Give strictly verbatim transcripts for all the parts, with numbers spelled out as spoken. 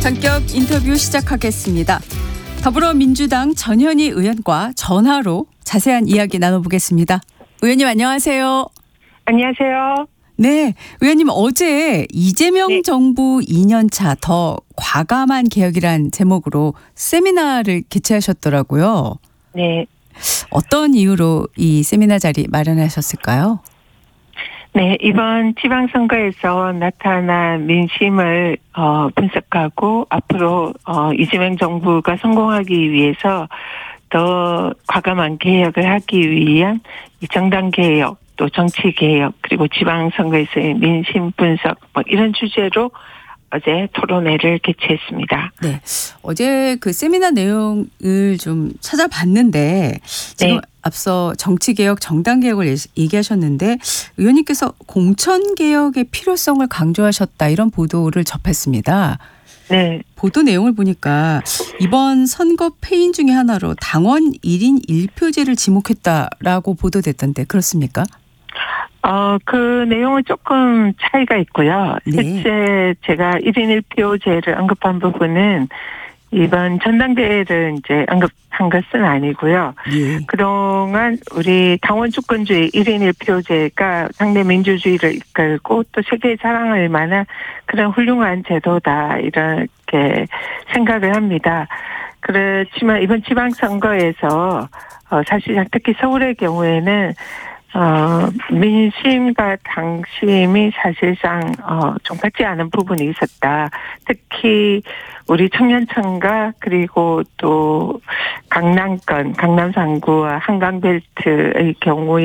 전격 인터뷰 시작하겠습니다. 더불어민주당 전현희 의원과 전화로 자세한 이야기 나눠보겠습니다. 의원님 안녕하세요. 안녕하세요. 네, 의원님 어제 이재명 네. 정부 이 년 차 더 과감한 개혁이란 제목으로 세미나를 개최하셨더라고요. 네. 어떤 이유로 이 세미나 자리 마련하셨을까요? 네, 이번 지방선거에서 나타난 민심을 어, 분석하고 앞으로 어, 이재명 정부가 성공하기 위해서 더 과감한 개혁을 하기 위한 이 정당 개혁, 또 정치 개혁, 그리고 지방선거에서의 민심 분석 뭐 이런 주제로 어제 토론회를 개최했습니다. 네, 어제 그 세미나 내용을 좀 찾아봤는데 지금 네. 앞서 정치개혁, 정당개혁을 얘기하셨는데 의원님께서 공천개혁의 필요성을 강조하셨다 이런 보도를 접했습니다. 네. 보도 내용을 보니까 이번 선거 패인 중에 하나로 당원 일 인 일 표제를 지목했다라고 보도됐던데 그렇습니까? 어, 그 내용은 조금 차이가 있고요. 네. 실제 제가 일 인 일 표제를 언급한 부분은 이번 전당대회를 이제 언급한 것은 아니고요. 예. 그동안 우리 당원 주권주의 일 인 일 표제가 상대 민주주의를 이끌고 또 세계에 자랑할 만한 그런 훌륭한 제도다 이렇게 생각을 합니다. 그렇지만 이번 지방선거에서 어, 사실상 특히 서울의 경우에는 어, 민심과 당심이 사실상, 어, 좀 같지 않은 부분이 있었다. 특히, 우리 청년층과 그리고 또 강남권, 강남 상구와 한강벨트의 경우에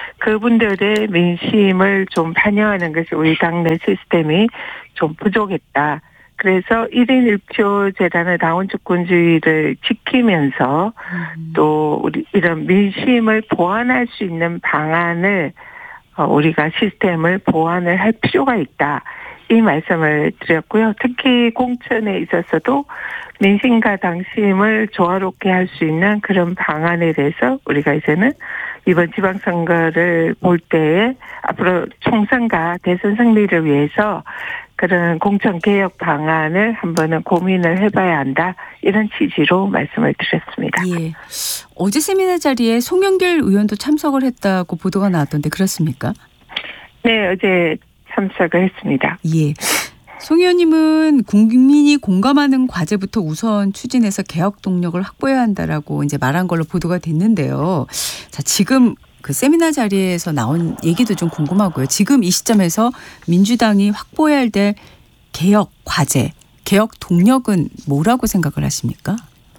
그분들의 민심을 좀 반영하는 것이 우리 당내 시스템이 좀 부족했다. 그래서 일 인 일 표제라는 당원 주권주의를 지키면서 음. 또 우리 이런 민심을 보완할 수 있는 방안을 우리가 시스템을 보완을 할 필요가 있다. 이 말씀을 드렸고요. 특히 공천에 있어서도 민심과 당심을 조화롭게 할 수 있는 그런 방안에 대해서 우리가 이제는 이번 지방선거를 볼 때에 앞으로 총선과 대선 승리를 위해서 그런 공천개혁 방안을 한번은 고민을 해봐야 한다. 이런 취지로 말씀을 드렸습니다. 예. 어제 세미나 자리에 송영길 의원도 참석을 했다고 보도가 나왔던데 그렇습니까? 네, 어제 참석을 했습니다. 예. 송 의원님은 국민이 공감하는 과제부터 우선 추진해서 개혁 동력을 확보해야 한다라고 이제 말한 걸로 보도가 됐는데요. 자, 지금 그 세미나 자리에서 나온 얘기도 좀 궁금하고요. 지금 이 시점에서 민주당이 확보해야 될 개혁 과제, 개혁 동력은 뭐라고 생각을 하십니까?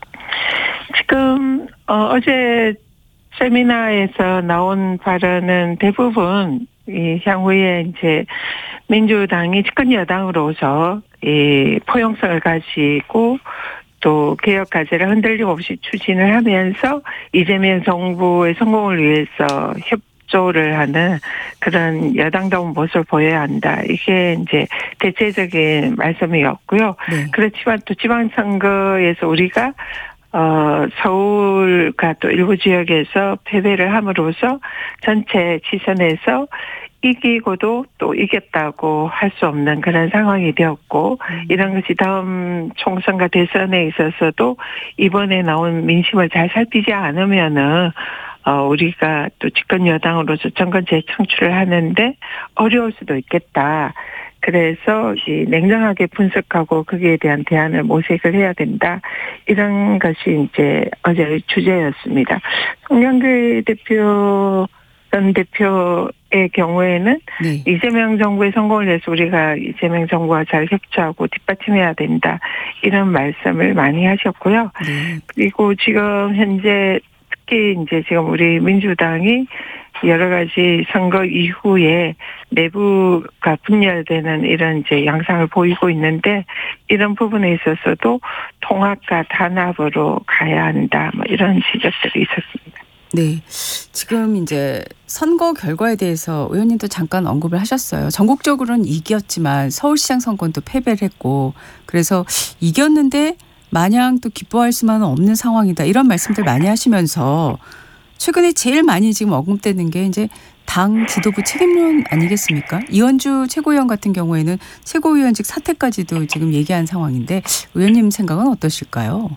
지금 어, 어제 세미나에서 나온 발언은 대부분 이 향후에 이제 민주당이 집권 여당으로서 이 포용성을 가지고 또 개혁 과제를 흔들림 없이 추진을 하면서 이재명 정부의 성공을 위해서 협조를 하는 그런 여당다운 모습을 보여야 한다. 이게 이제 대체적인 말씀이었고요. 네. 그렇지만 또 지방선거에서 우리가 어, 서울과 또 일부 지역에서 패배를 함으로써 전체 지선에서 이기고도 또 이겼다고 할 수 없는 그런 상황이 되었고 음. 이런 것이 다음 총선과 대선에 있어서도 이번에 나온 민심을 잘 살피지 않으면은 어, 우리가 또 집권 여당으로서 정권 재창출을 하는데 어려울 수도 있겠다. 그래서 이 냉정하게 분석하고 거기에 대한 대안을 모색을 해야 된다. 이런 것이 이제 어제 주제였습니다. 송영길 대표 전 대표의 경우에는 네. 이재명 정부의 성공을 위해서 우리가 이재명 정부와 잘 협조하고 뒷받침해야 된다. 이런 말씀을 많이 하셨고요. 네. 그리고 지금 현재 특히 이제 지금 우리 민주당이 여러 가지 선거 이후에 내부가 분열되는 이런 이제 양상을 보이고 있는데 이런 부분에 있어서도 통합과 단합으로 가야 한다. 뭐 이런 지적들이 있었습니다. 네. 지금 이제 선거 결과에 대해서 의원님도 잠깐 언급을 하셨어요. 전국적으로는 이겼지만 서울시장 선거는 또 패배를 했고 그래서 이겼는데 마냥 또 기뻐할 수만은 없는 상황이다. 이런 말씀들 많이 하시면서 최근에 제일 많이 지금 언급되는 게 이제 당 지도부 책임론 아니겠습니까? 이현주 최고위원 같은 경우에는 최고위원직 사퇴까지도 지금 얘기한 상황인데 의원님 생각은 어떠실까요?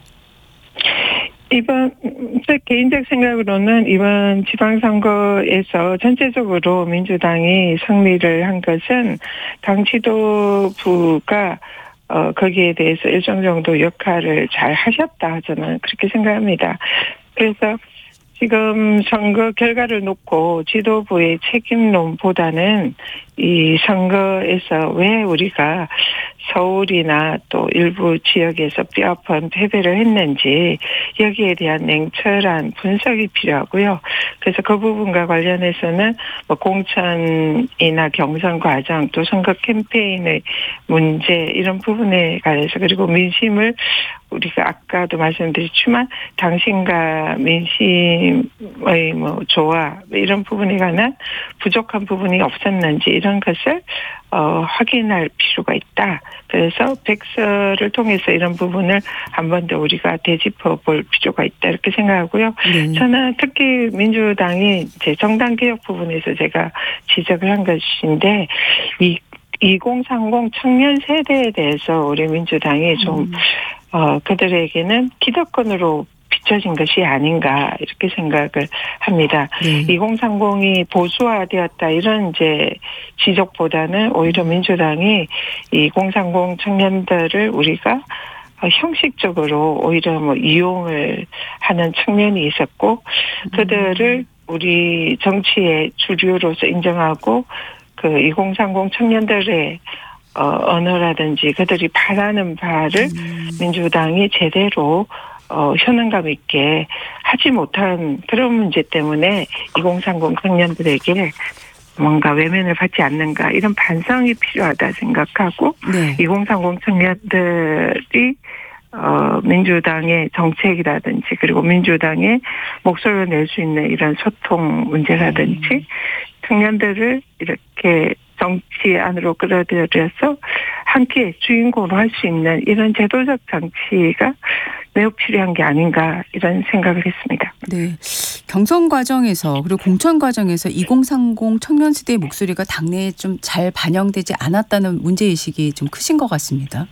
이번 제 개인적 생각으로는 이번 지방선거에서 전체적으로 민주당이 승리를 한 것은 당 지도부가 어, 거기에 대해서 일정 정도 역할을 잘 하셨다 저는 그렇게 생각합니다. 그래서 지금 선거 결과를 놓고 지도부의 책임론보다는 이 선거에서 왜 우리가 서울이나 또 일부 지역에서 뼈아픈 패배를 했는지 여기에 대한 냉철한 분석이 필요하고요. 그래서 그 부분과 관련해서는 뭐 공천이나 경선 과정 또 선거 캠페인의 문제 이런 부분에 관해서 그리고 민심을 우리가 아까도 말씀드렸지만 당신과 민심의 뭐 조화 이런 부분에 관한 부족한 부분이 없었는지 이런 것을 어, 확인할 필요가 있다. 그래서 백서를 통해서 이런 부분을 한 번 더 우리가 되짚어 볼 필요가 있다 이렇게 생각하고요. 네. 저는 특히 민주당이 이제 정당 개혁 부분에서 제가 지적을 한 것인데 이 이공삼공 청년 세대에 대해서 우리 민주당이 좀 음. 어, 그들에게는 기득권으로 비춰진 것이 아닌가 이렇게 생각을 합니다. 네. 이공삼공이 보수화되었다 이런 이제 지적보다는 오히려 민주당이 이공삼공 청년들을 우리가 형식적으로 오히려 뭐 이용을 하는 측면이 있었고 그들을 우리 정치의 주류로서 인정하고 그 이공삼공 청년들의 어, 언어라든지 그들이 바라는 바를 음. 민주당이 제대로 어, 현안감 있게 하지 못한 그런 문제 때문에 이공삼공 청년들에게 뭔가 외면을 받지 않는가 이런 반성이 필요하다 생각하고 네. 이공삼공 청년들이 어, 민주당의 정책이라든지 그리고 민주당의 목소리를 낼 수 있는 이런 소통 문제라든지 음. 청년들을 이렇게 정치 안으로 끌어들여서 함께 주인공으로 할 수 있는 이런 제도적 장치가 매우 필요한 게 아닌가 이런 생각을 했습니다. 네, 경선 과정에서 그리고 공천 과정에서 이공삼공 청년 세대의 목소리가 당내에 좀 잘 반영되지 않았다는 문제의식이 좀 크신 것 같습니다.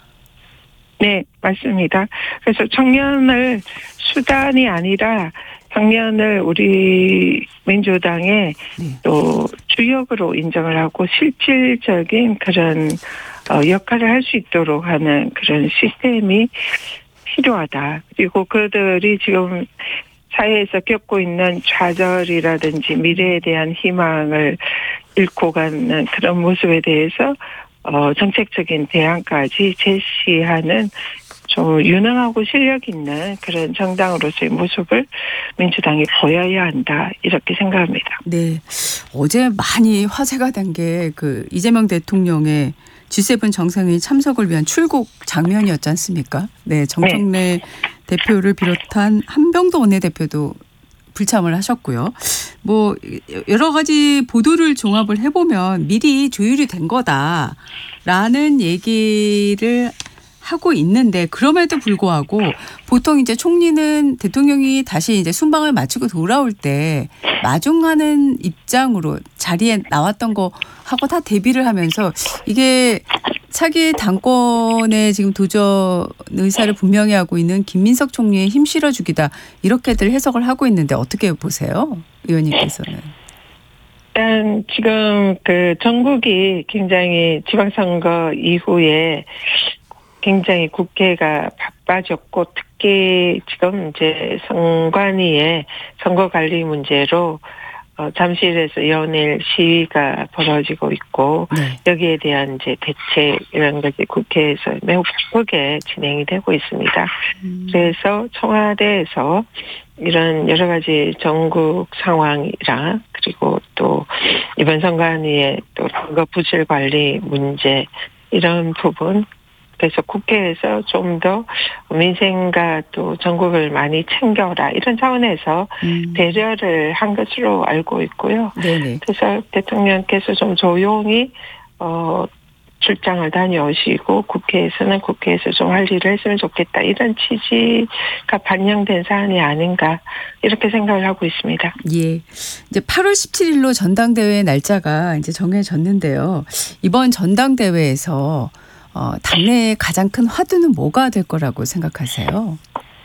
네, 맞습니다. 그래서 청년을 수단이 아니라 청년을 우리 민주당의 네. 또 주역으로 인정을 하고 실질적인 그런 역할을 할 수 있도록 하는 그런 시스템이 필요하다. 그리고 그들이 지금 사회에서 겪고 있는 좌절이라든지 미래에 대한 희망을 잃고 가는 그런 모습에 대해서 어, 정책적인 대안까지 제시하는 좀 유능하고 실력 있는 그런 정당으로서의 모습을 민주당이 보여야 한다 이렇게 생각합니다. 네, 어제 많이 화제가 된 게 그 이재명 대통령의 지 세븐 정상회의 참석을 위한 출국 장면이었지 않습니까? 네, 정청래 네. 대표를 비롯한 한병도 원내대표도 불참을 하셨고요. 뭐 여러 가지 보도를 종합을 해보면 미리 조율이 된 거다라는 얘기를 하고 있는데 그럼에도 불구하고 보통 이제 총리는 대통령이 다시 이제 순방을 마치고 돌아올 때 마중하는 입장으로 자리에 나왔던 거 하고 다 대비를 하면서 이게 차기 당권에 지금 도전 의사를 분명히 하고 있는 김민석 총리의 힘 실어주기다 이렇게들 해석을 하고 있는데 어떻게 보세요, 의원님께서는? 일단 지금 그 전국이 굉장히 지방선거 이후에 굉장히 국회가 바빠졌고 특히 지금 이제 선관위의 선거관리 문제로 어, 잠실에서 연일 시위가 벌어지고 있고 네. 여기에 대한 이제 대책 이런 것이 국회에서 매우 바쁘게 진행이 되고 있습니다. 음. 그래서 청와대에서 이런 여러 가지 전국 상황이랑 그리고 또 이번 선관위의 또 선거 부실 관리 문제 이런 부분 그래서 국회에서 좀 더 민생과 또 전국을 많이 챙겨라 이런 차원에서 음. 배려를 한 것으로 알고 있고요. 네네. 그래서 대통령께서 좀 조용히 어, 출장을 다녀오시고 국회에서는 국회에서 좀 할 일을 했으면 좋겠다. 이런 취지가 반영된 사안이 아닌가 이렇게 생각을 하고 있습니다. 예. 이제 팔월 십칠일로 전당대회 날짜가 이제 정해졌는데요. 이번 전당대회에서 어, 당내의 가장 큰 화두는 뭐가 될 거라고 생각하세요?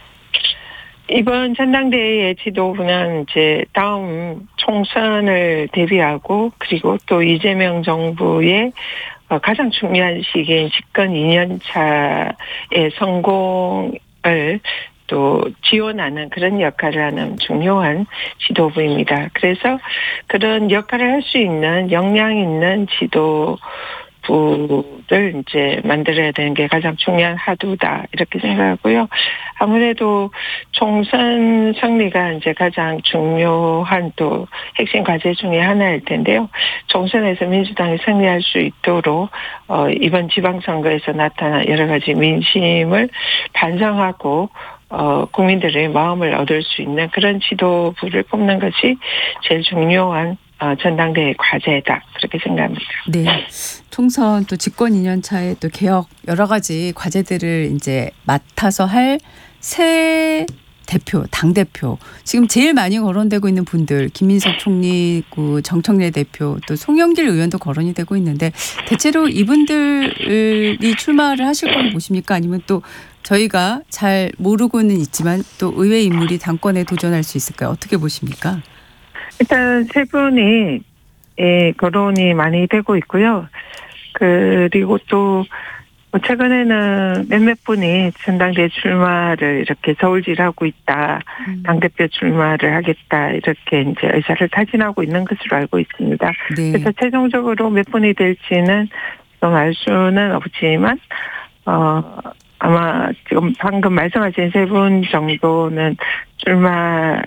이번 전당대회의 지도부는 이제 다음 총선을 대비하고 그리고 또 이재명 정부의 가장 중요한 시기인 집권 이 년 차의 성공을 또 지원하는 그런 역할을 하는 중요한 지도부입니다. 그래서 그런 역할을 할 수 있는 역량 있는 지도 부를 이제 만들어야 되는 게 가장 중요한 하두다 이렇게 생각하고요. 아무래도 총선 승리가 이제 가장 중요한 또 핵심 과제 중에 하나일 텐데요. 총선에서 민주당이 승리할 수 있도록 어, 이번 지방선거에서 나타난 여러 가지 민심을 반성하고 어, 국민들의 마음을 얻을 수 있는 그런 지도부를 뽑는 것이 제일 중요한 어, 전당대회 과제다 그렇게 생각합니다. 네, 총선 또 집권 이 년 차에 또 개혁 여러 가지 과제들을 이제 맡아서 할 새 대표, 당 대표 지금 제일 많이 거론되고 있는 분들 김민석 총리, 그 정청래 대표, 또 송영길 의원도 거론이 되고 있는데 대체로 이분들이 출마를 하실 거로 보십니까? 아니면 또 저희가 잘 모르고는 있지만 또 의외 인물이 당권에 도전할 수 있을까요? 어떻게 보십니까? 일단 세 분이 예, 거론이 많이 되고 있고요. 그리고 또 최근에는 몇몇 분이 전당대회 출마를 이렇게 저울질하고 있다. 음. 당대표 출마를 하겠다. 이렇게 이제 의사를 타진하고 있는 것으로 알고 있습니다. 네. 그래서 최종적으로 몇 분이 될지는 좀 알 수는 없지만 어, 아마 지금 방금 말씀하신 세 분 정도는 출마가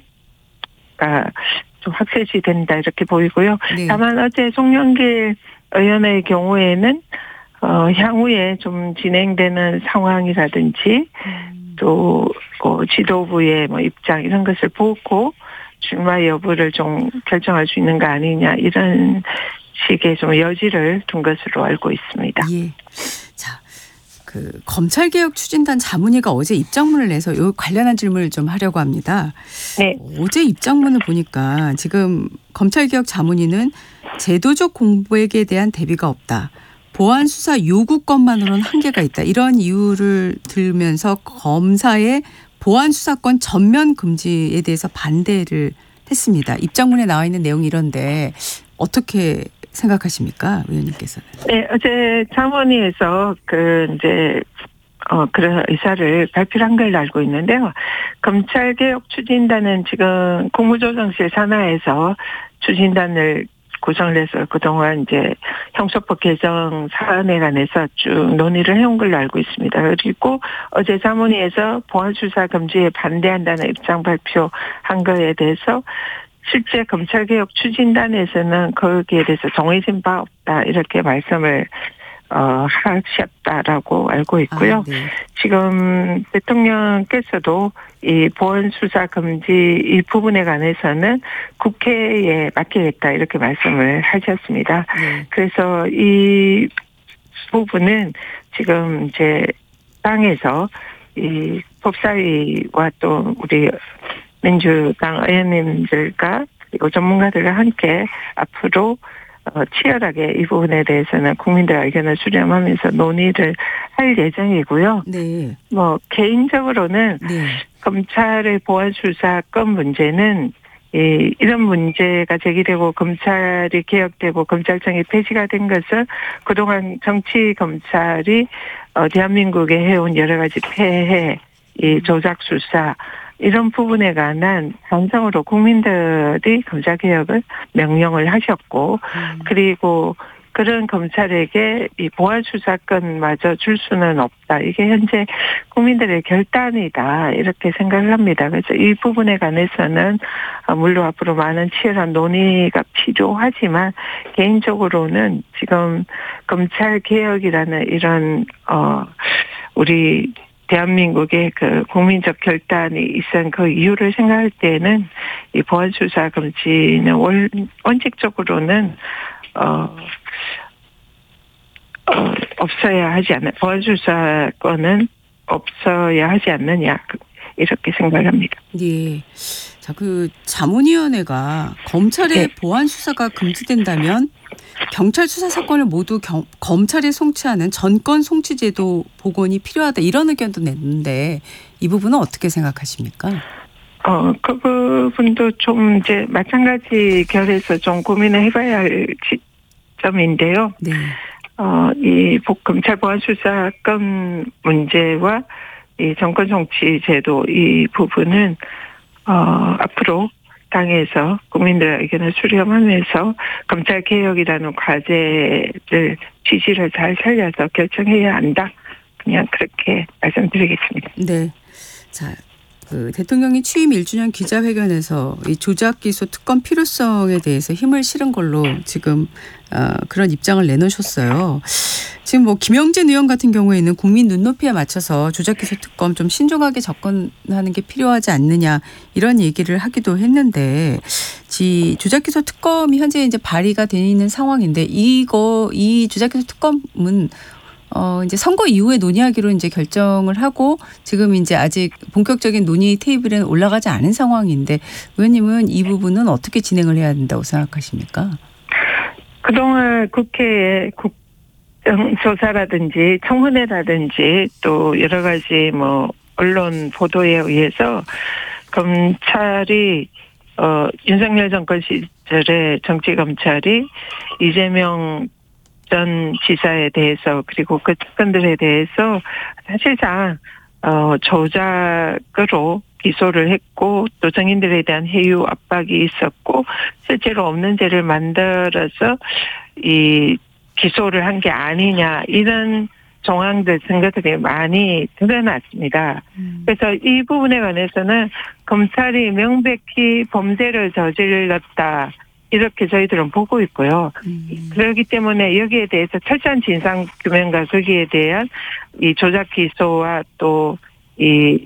좀 확실시 된다 이렇게 보이고요. 네. 다만 어제 송영길 의원의 경우에는 어, 향후에 좀 진행되는 상황이라든지 음. 또 어, 지도부의 뭐 입장 이런 것을 보고 출마 여부를 좀 결정할 수 있는 거 아니냐 이런 식의 좀 여지를 둔 것으로 알고 있습니다. 예. 자, 그 검찰개혁 추진단 자문위가 어제 입장문을 내서 요 관련한 질문을 좀 하려고 합니다. 네. 어제 입장문을 보니까 지금 검찰개혁 자문위는 제도적 공백에 대한 대비가 없다. 보안 수사 요구권만으로는 한계가 있다. 이런 이유를 들면서 검사의 보안 수사권 전면 금지에 대해서 반대를 했습니다. 입장문에 나와 있는 내용이 이런데 어떻게 생각하십니까, 의원님께서는? 네, 어제 자문위에서 그 이제 어 그런 의사를 발표를 한 걸로 알고 있는데요. 검찰개혁 추진단은 지금 국무조정실 산하에서 추진단을 구성을 해서 그동안 이제 형사법 개정 사안에 관해서 쭉 논의를 해온 걸로 알고 있습니다. 그리고 어제 자문위에서 보안수사 금지에 반대한다는 입장 발표한 거에 대해서 실제 검찰개혁 추진단에서는 거기에 대해서 정해진 바 없다 이렇게 말씀을 어, 하셨다라고 알고 있고요. 아, 네. 지금 대통령께서도 이 보안 수사 금지 이 부분에 관해서는 국회에 맡기겠다 이렇게 말씀을 하셨습니다. 네. 그래서 이 부분은 지금 이제 당에서 이 법사위와 또 우리 민주당 의원님들과 그리고 전문가들과 함께 앞으로 어, 치열하게 이 부분에 대해서는 국민들 의견을 수렴하면서 논의를 할 예정이고요. 네. 뭐 개인적으로는 네. 검찰의 보안 수사권 문제는 이 이런 문제가 제기되고 검찰이 개혁되고 검찰청이 폐지가 된 것은 그동안 정치 검찰이 어, 대한민국에 해온 여러 가지 폐해, 이 조작 수사 이런 부분에 관한 반성으로 국민들이 검찰개혁을 명령을 하셨고 음. 그리고 그런 검찰에게 이 보안수사권마저 줄 수는 없다. 이게 현재 국민들의 결단이다. 이렇게 생각을 합니다. 그래서 이 부분에 관해서는 물론 앞으로 많은 치열한 논의가 필요하지만 개인적으로는 지금 검찰개혁이라는 이런 어 우리 대한민국의 그 국민적 결단이 있은 그 이유를 생각할 때는 이 보안수사 금지는 원, 원칙적으로는 어 어, 없어야 하지 않는 보안 수사권은 없어야 하지 않느냐 이렇게 생각합니다. 예. 자, 그 자문위원회가 검찰의 네. 보안 수사가 금지된다면 경찰 수사 사건을 모두 경, 검찰에 송치하는 전권 송치제도 복원이 필요하다 이런 의견도 냈는데 이 부분은 어떻게 생각하십니까? 어, 그 부분도 좀 이제 마찬가지 결에서 좀 고민을 해봐야 할 시점인데요. 네. 어, 이 검찰 보안 수사권 문제와 이 정권 송치 제도 이 부분은 어, 앞으로 당에서 국민들의 의견을 수렴하면서 검찰 개혁이라는 과제를 취지를 잘 살려서 결정해야 한다. 그냥 그렇게 말씀드리겠습니다. 네. 자, 그 대통령이 취임 일 주년 기자회견에서 이 조작 기소 특검 필요성에 대해서 힘을 실은 걸로 지금 어, 그런 입장을 내놓으셨어요. 지금 뭐 김영진 의원 같은 경우에는 국민 눈높이에 맞춰서 조작 기소 특검 좀 신중하게 접근하는 게 필요하지 않느냐 이런 얘기를 하기도 했는데, 지 조작 기소 특검이 현재 이제 발의가 되어 있는 상황인데 이거 이 조작 기소 특검은 어, 이제 선거 이후에 논의하기로 이제 결정을 하고 지금 이제 아직 본격적인 논의 테이블에는 올라가지 않은 상황인데 의원님은 이 부분은 어떻게 진행을 해야 된다고 생각하십니까? 그동안 국회에 국정조사라든지 청문회라든지 또 여러 가지 뭐 언론 보도에 의해서 검찰이 어, 윤석열 정권 시절에 정치검찰이 이재명 전 지사에 대해서 그리고 그 측근들에 대해서 사실상 어, 조작으로 기소를 했고 또 증인들에 대한 해유 압박이 있었고 실제로 없는 죄를 만들어서 이 기소를 한 게 아니냐 이런 정황들 증거들이 많이 드러났습니다. 음. 그래서 이 부분에 관해서는 검찰이 명백히 범죄를 저질렀다. 이렇게 저희들은 보고 있고요. 음. 그렇기 때문에 여기에 대해서 철저한 진상규명과 거기에 대한 이 조작 기소와 또 이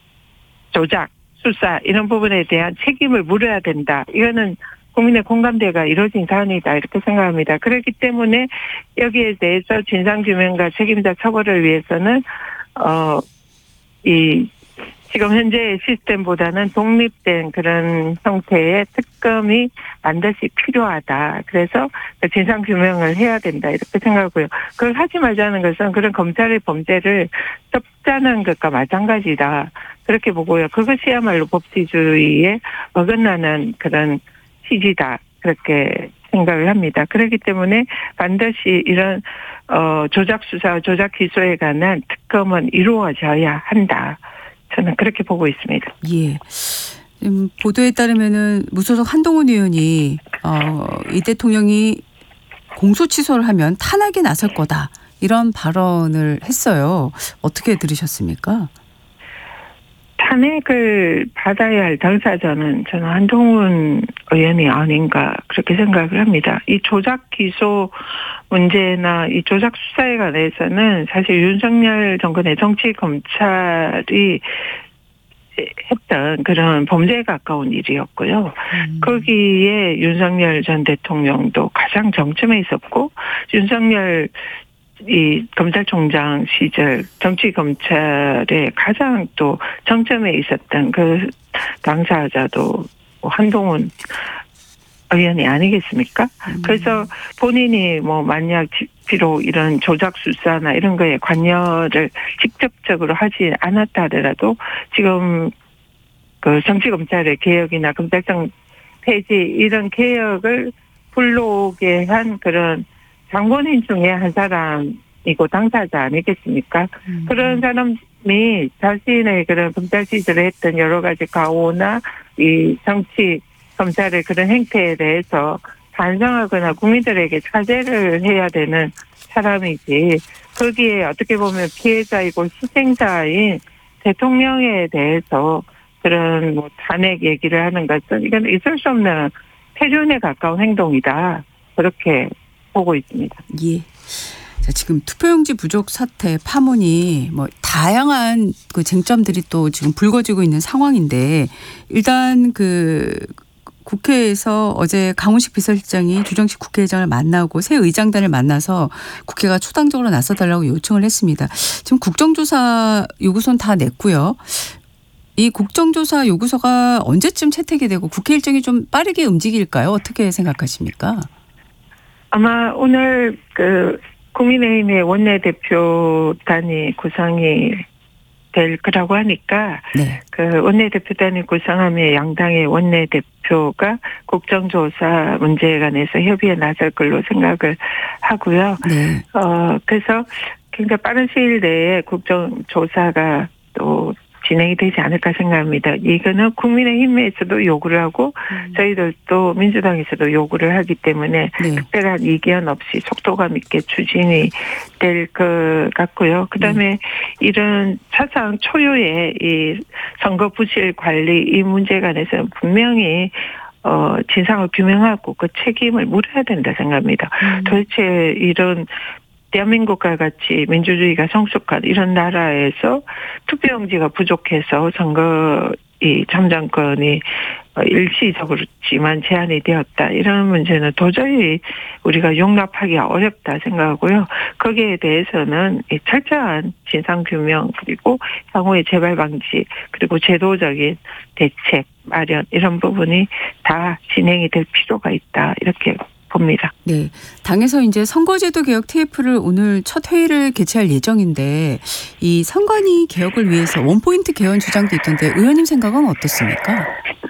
조작, 수사 이런 부분에 대한 책임을 물어야 된다. 이거는 국민의 공감대가 이루어진 사안이다 이렇게 생각합니다. 그렇기 때문에 여기에 대해서 진상규명과 책임자 처벌을 위해서는 어, 이 지금 현재의 시스템보다는 독립된 그런 형태의 특검이 반드시 필요하다. 그래서 진상규명을 해야 된다. 이렇게 생각하고요. 그걸 하지 말자는 것은 그런 검찰의 범죄를 섭자는 것과 마찬가지다. 그렇게 보고요. 그것이야말로 법치주의에 어긋나는 그런 취지다. 그렇게 생각을 합니다. 그렇기 때문에 반드시 이런 어, 조작 수사, 조작 기소에 관한 특검은 이루어져야 한다. 저는 그렇게 보고 있습니다. 예. 음, 보도에 따르면은 무소속 한동훈 의원이 어, 이 대통령이 공소 취소를 하면 탄핵에 나설 거다 이런 발언을 했어요. 어떻게 들으셨습니까? 탄핵을 받아야 할 당사자는 저는 한동훈 의원이 아닌가 그렇게 생각을 합니다. 이 조작 기소 문제나 이 조작 수사에 관해서는 사실 윤석열 정권의 정치 검찰이 했던 그런 범죄에 가까운 일이었고요. 음. 거기에 윤석열 전 대통령도 가장 정점에 있었고 윤석열 이 검찰총장 시절 정치 검찰의 가장 또 정점에 있었던 그 당사자도 한동훈 의원이 아니겠습니까? 음. 그래서 본인이 뭐 만약 비록 이런 조작 수사나 이런 거에 관여를 직접적으로 하지 않았다 하더라도 지금 그 정치 검찰의 개혁이나 검찰청 폐지 이런 개혁을 불러오게 한 그런 장본인 중에 한 사람이고 당사자 아니겠습니까? 음. 그런 사람이 자신의 그런 검찰 시절에 했던 여러 가지 가오나 이 정치 검찰의 그런 행태에 대해서 반성하거나 국민들에게 사죄를 해야 되는 사람이지 거기에 어떻게 보면 피해자이고 희생자인 대통령에 대해서 그런 뭐 탄핵 얘기를 하는 것은 이건 있을 수 없는 폐륜에 가까운 행동이다. 그렇게 보고 있습니다. 예. 자, 지금 투표용지 부족 사태 파문이 뭐 다양한 그 쟁점들이 또 지금 불거지고 있는 상황인데 일단 그 국회에서 어제 강훈식 비서실장이 주정식 국회의장을 만나고 새 의장단을 만나서 국회가 초당적으로 나서달라고 요청을 했습니다. 지금 국정조사 요구서는 다 냈고요. 이 국정조사 요구서가 언제쯤 채택이 되고 국회 일정이 좀 빠르게 움직일까요? 어떻게 생각하십니까? 아마 오늘 그 국민의힘의 원내대표단이 구성이 될 거라고 하니까 네. 그 원내대표단이 구성하면 양당의 원내대표가 국정조사 문제에 관해서 협의에 나설 걸로 생각을 하고요. 네. 어 그래서 굉장히 빠른 시일 내에 국정조사가 또 진행이 되지 않을까 생각합니다. 이거는 국민의힘에서도 요구를 하고 음. 저희들도 민주당에서도 요구를 하기 때문에 네. 특별한 이견 없이 속도감 있게 추진이 될 것 같고요. 그다음에 네. 이런 사상 초유의 이 선거 부실 관리 이 문제에 관해서는 분명히 어, 진상을 규명하고 그 책임을 물어야 된다 생각합니다. 음. 도대체 이런 대한민국과 같이 민주주의가 성숙한 이런 나라에서 투표용지가 부족해서 선거 이 참정권이 일시적으로지만 제한이 되었다. 이런 문제는 도저히 우리가 용납하기가 어렵다 생각하고요. 거기에 대해서는 철저한 진상규명 그리고 향후의 재발 방지 그리고 제도적인 대책 마련 이런 부분이 다 진행이 될 필요가 있다. 이렇게 봅니다. 네. 당에서 이제 선거제도 개혁 티에프를 오늘 첫 회의를 개최할 예정인데 이 선관위 개혁을 위해서 원포인트 개헌 주장도 있던데 의원님 생각은 어떻습니까?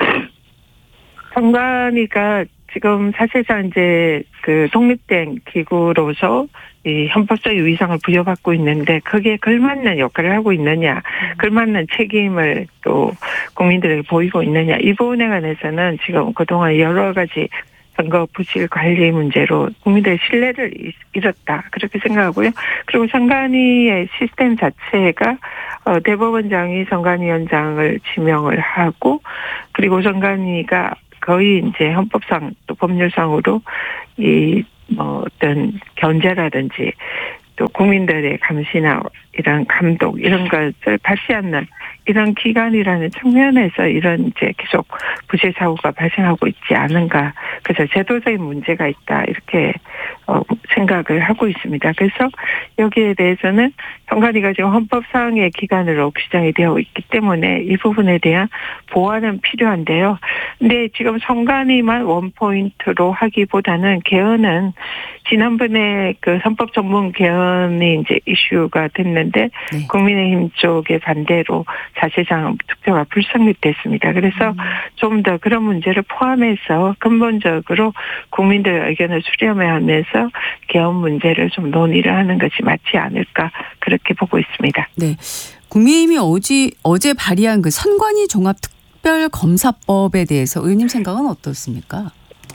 선관위가 지금 사실상 이제 그 독립된 기구로서 이 헌법적 위상을 부여받고 있는데 거기에 걸맞는 역할을 하고 있느냐, 걸맞는 책임을 또 국민들에게 보이고 있느냐 이 부분에 관해서는 지금 그동안 여러 가지 선거 부실 관리 문제로 국민들의 신뢰를 잃었다. 그렇게 생각하고요. 그리고 선관위의 시스템 자체가 대법원장이 선관위원장을 지명을 하고 그리고 선관위가 거의 이제 헌법상 또 법률상으로 이 뭐 어떤 견제라든지 또 국민들의 감시나 이런 감독 이런 것을 받지 않는 이런 기관이라는 측면에서 이런 이제 계속 부실 사고가 발생하고 있지 않은가. 그래서 제도적인 문제가 있다. 이렇게 어, 생각을 하고 있습니다. 그래서 여기에 대해서는 선관위가 지금 헌법상의 기관으로 규정이 되어 있기 때문에 이 부분에 대한 보완은 필요한데요. 근데 지금 선관위만 원포인트로 하기보다는 개헌은 지난번에 그 선법 전문 개헌이 이제 이슈가 됐는데 네. 국민의힘 쪽의 반대로 사실상 투표가 불성립됐습니다. 그래서 음. 좀 더 그런 문제를 포함해서 근본적으로 국민들의 의견을 수렴하면서 개헌 문제를 좀 논의를 하는 것이 맞지 않을까 그렇게 보고 있습니다. 네, 국민의힘이 어제 어제 발의한 그 선관위 종합특별검사법에 대해서 의원님 생각은 어떻습니까?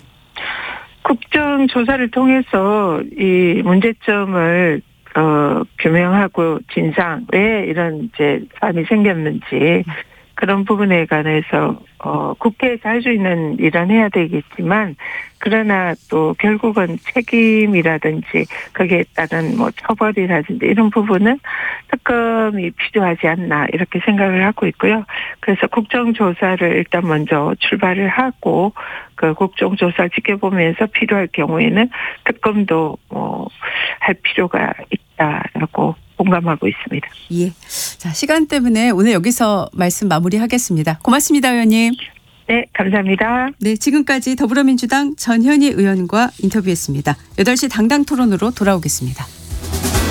국정조사를 통해서 이 문제점을 어, 규명하고 진상 왜 이런 이제 사안이 생겼는지 그런 부분에 관해서 어, 국회에서 할 수 있는 일은 해야 되겠지만 그러나 또 결국은 책임이라든지 거기에 따른 뭐 처벌이라든지 이런 부분은 특검이 필요하지 않나 이렇게 생각을 하고 있고요. 그래서 국정조사를 일단 먼저 출발을 하고 그 국정조사 지켜보면서 필요할 경우에는 특검도 뭐 할 필요가 있다라고 공감하고 있습니다. 예. 자, 시간 때문에 오늘 여기서 말씀 마무리하겠습니다. 고맙습니다, 의원님. 네, 감사합니다. 네, 지금까지 더불어민주당 전현희 의원과 인터뷰했습니다. 여덟 시 당당 토론으로 돌아오겠습니다.